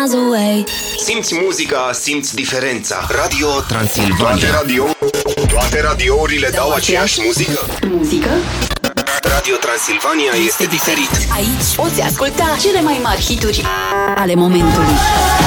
miles away. Simți muzica, simți diferența. Radio Transilvania. Toate radiourile dau aceeași muzică? Muzică? Radio Transilvania este diferit. Aici poți asculta cele mai mari hituri ale momentului.